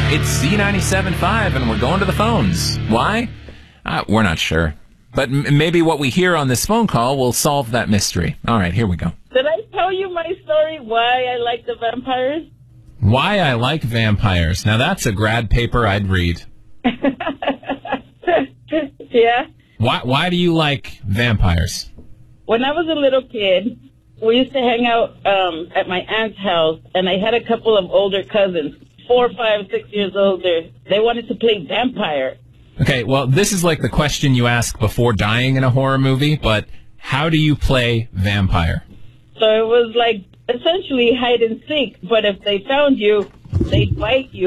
It's Z97.5, and we're going to the phones. Why? We're not sure. But maybe what we hear on this phone call will solve that mystery. All right, here we go. Did I tell you my story, why I like the vampires? Why I like vampires. Now, that's a grad paper I'd read. Yeah? Why do you like vampires? When I was a little kid, we used to hang out at my aunt's house, and I had a couple of older cousins, 4, 5, 6 years older. They wanted to play vampire. Okay, well, this is like the question you ask before dying in a horror movie, but how do you play vampire? So it was like essentially hide and seek, but if they found you, they'd bite you.